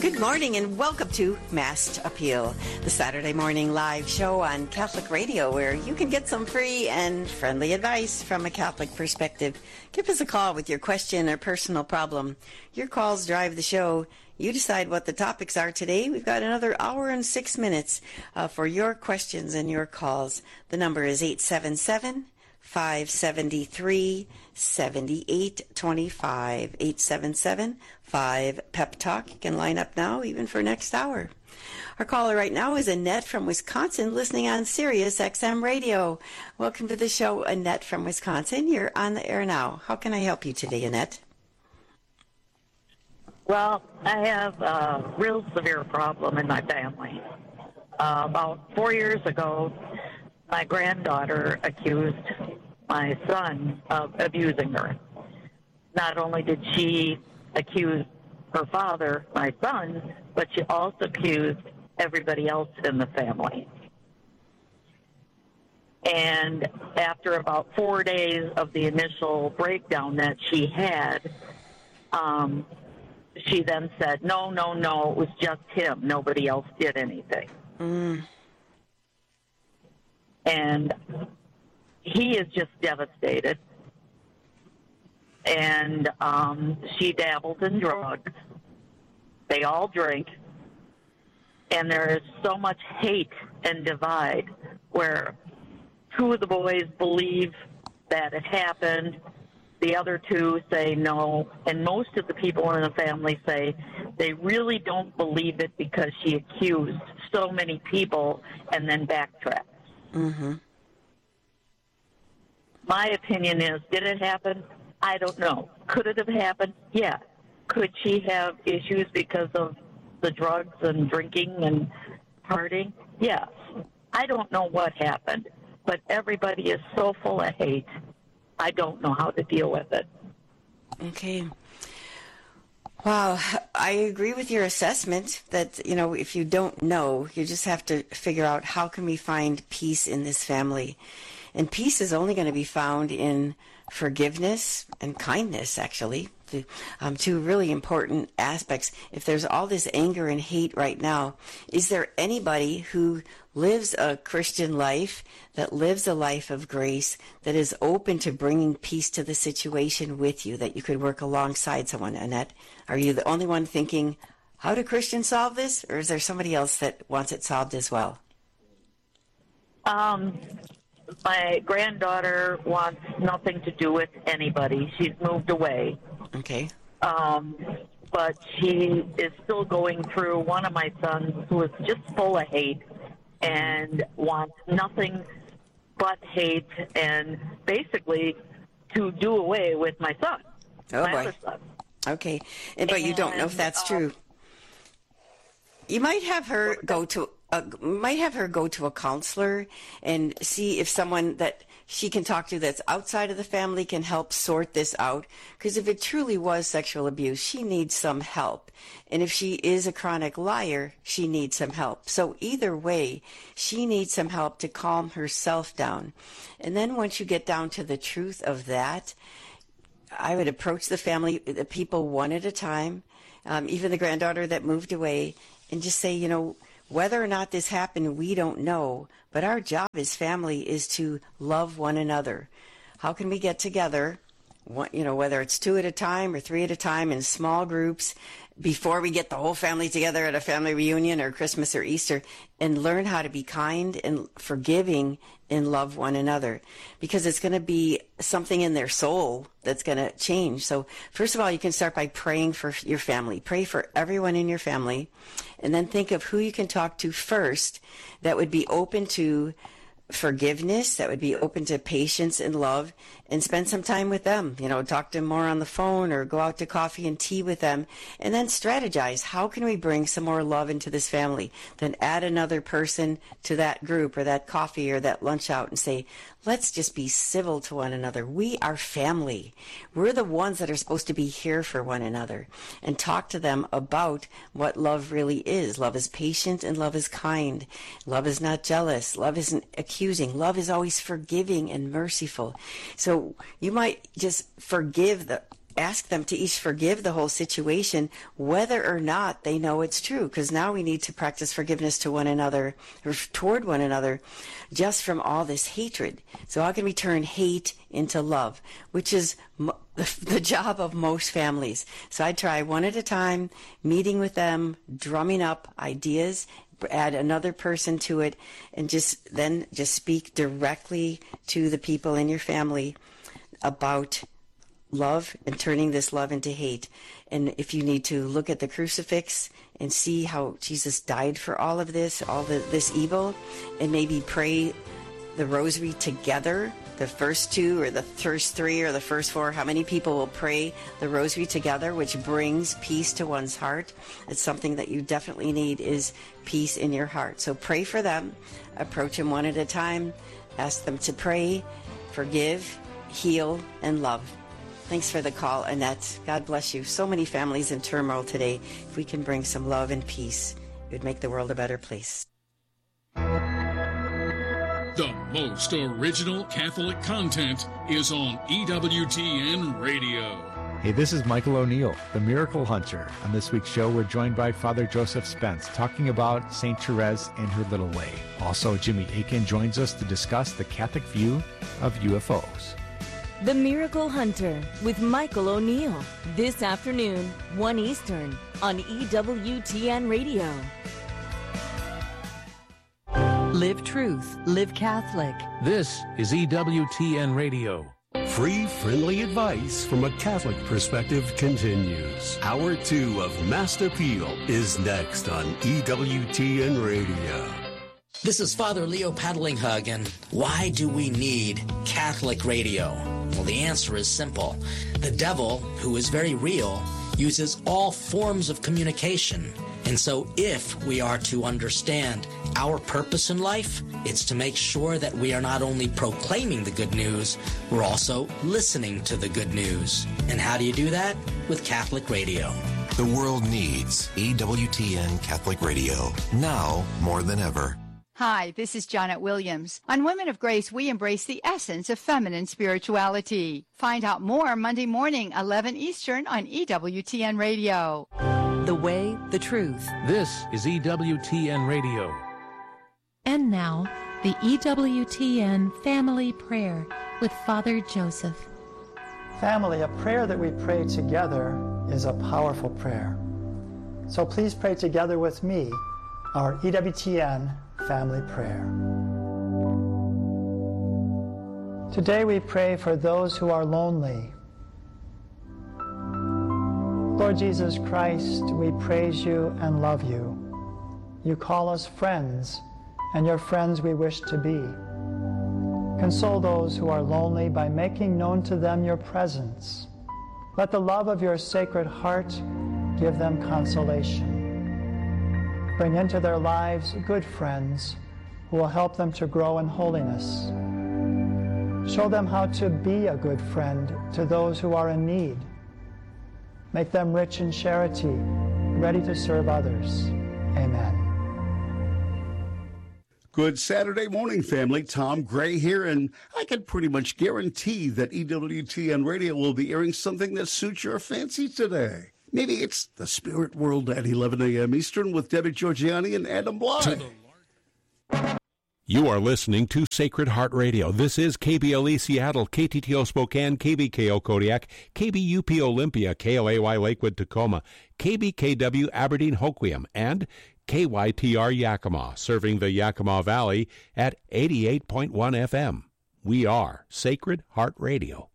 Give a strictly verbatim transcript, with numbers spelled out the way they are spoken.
Good morning and welcome to Masked Appeal, the Saturday morning live show on Catholic Radio where you can get some free and friendly advice from a Catholic perspective. Give us a call with your question or personal problem. Your calls drive the show. You decide what the topics are today. We've got another hour and six minutes uh, for your questions and your calls. The number is eight seven seven, five seven three, seven eight two five. eight seven seven, five, P E P Talk. You can line up now, even for next hour. Our caller right now is Annette from Wisconsin, listening on Sirius X M Radio. Welcome to the show, Annette from Wisconsin. You're on the air now. How can I help you today, Annette? Well, I have a real severe problem in my family. Uh, about four years ago, my granddaughter accused my son of abusing her. Not only did she accuse her father, my son, but she also accused everybody else in the family. And after about four days of the initial breakdown that she had, um, she then said, no, no, no, it was just him. Nobody else did anything. Mm. And he is just devastated. And um, she dabbles in drugs. They all drink. And there is so much hate and divide where two of the boys believe that it happened. The other two say no. And most of the people in the family say they really don't believe it because she accused so many people and then backtracked. Mm-hmm. My opinion is, did it happen? I don't know. Could it have happened? Yeah. Could she have issues because of the drugs and drinking and partying? Yes. I don't know what happened, but everybody is so full of hate. I don't know how to deal with it. Okay. Wow. I agree with your assessment that, you know, if you don't know, you just have to figure out how can we find peace in this family. And peace is only going to be found in forgiveness and kindness, actually, the um, two really important aspects. If there's all this anger and hate right now, is there anybody who lives a Christian life, that lives a life of grace, that is open to bringing peace to the situation with you, that you could work alongside someone? Annette, are you the only one thinking, how do Christians solve this? Or is there somebody else that wants it solved as well? Um... My granddaughter wants nothing to do with anybody. She's moved away. Okay. Um, but she is still going through one of my sons who is just full of hate and wants nothing but hate and basically to do away with my son. Oh, my boy. other son. Okay. And, but and, you don't know if that's uh, true. You might have her go to uh, might have her go to a counselor and see if someone that she can talk to that's outside of the family can help sort this out. Because if it truly was sexual abuse, she needs some help. And if she is a chronic liar, she needs some help. So either way, she needs some help to calm herself down. And then once you get down to the truth of that, I would approach the family, the people one at a time, um, even the granddaughter that moved away, and just say, you know, whether or not this happened, we don't know, but our job as family is to love one another. How can we get together, you know, whether it's two at a time or three at a time in small groups, before we get the whole family together at a family reunion or Christmas or Easter, and learn how to be kind and forgiving and love one another, because it's going to be something in their soul that's going to change. So first of all, you can start by praying for your family. Pray for everyone in your family, and then think of who you can talk to first that would be open to forgiveness, that would be open to patience and love, and spend some time with them. You know, talk to them more on the phone or go out to coffee and tea with them, and then strategize. How can we bring some more love into this family? Then add another person to that group or that coffee or that lunch out and say, let's just be civil to one another. We are family. We're the ones that are supposed to be here for one another, and talk to them about what love really is. Love is patient and love is kind. Love is not jealous. Love isn't accusing. Love is always forgiving and merciful. So you might just forgive the ask them to each forgive the whole situation, whether or not they know it's true. Because now we need to practice forgiveness to one another, or toward one another, just from all this hatred. So how can we turn hate into love, which is mo- the job of most families? So I try one at a time, meeting with them, drumming up ideas, add another person to it, and just then just speak directly to the people in your family about love and turning this love into hate. And if you need to look at the crucifix and see how Jesus died for all of this, all the, this evil, and maybe pray the rosary together, the first two or the first three or the first four, how many people will pray the rosary together, which brings peace to one's heart? It's something that you definitely need, is peace in your heart. So pray for them, approach them one at a time, ask them to pray, forgive, heal, and love. Thanks for the call, Annette. God bless you. So many families in turmoil today. If we can bring some love and peace, it would make the world a better place. The most original Catholic content is on E W T N Radio. Hey, this is Michael O'Neill, the Miracle Hunter. On this week's show, we're joined by Father Joseph Spence, talking about Saint Therese and her little way. Also, Jimmy Akin joins us to discuss the Catholic view of U F Os. The Miracle Hunter with Michael O'Neill. This afternoon, one Eastern, on E W T N Radio. Live truth, live Catholic. This is E W T N Radio. Free, friendly advice from a Catholic perspective continues. Hour two of Mass Appeal is next on E W T N Radio. This is Father Leo Paddlinghug, and why do we need Catholic radio? Well, the answer is simple. The devil, who is very real, uses all forms of communication. And so if we are to understand our purpose in life, it's to make sure that we are not only proclaiming the good news, we're also listening to the good news. And how do you do that? With Catholic radio. The world needs E W T N Catholic Radio, now more than ever. Hi, this is Janet Williams. On Women of Grace, we embrace the essence of feminine spirituality. Find out more Monday morning, eleven Eastern on E W T N Radio. The way, the truth. This is E W T N Radio. And now, the E W T N Family Prayer with Father Joseph. Family, a prayer that we pray together is a powerful prayer. So please pray together with me our E W T N Family Prayer. Today we pray for those who are lonely. Lord Jesus Christ, we praise you and love you. You call us friends, and your friends we wish to be. Console those who are lonely by making known to them your presence. Let the love of your Sacred Heart give them consolation. Bring into their lives good friends who will help them to grow in holiness. Show them how to be a good friend to those who are in need. Make them rich in charity, ready to serve others. Amen. Good Saturday morning, family. Tom Gray here, and I can pretty much guarantee that E W T N Radio will be airing something that suits your fancy today. Maybe it's The Spirit World at eleven a.m. Eastern with Debbie Georgiani and Adam Bly. You are listening to Sacred Heart Radio. This is K B L E Seattle, K T T O Spokane, K B K O Kodiak, K B U P Olympia, K L A Y Lakewood Tacoma, K B K W Aberdeen Hoquiam, and K Y T R Yakima, serving the Yakima Valley at eighty-eight point one F M. We are Sacred Heart Radio.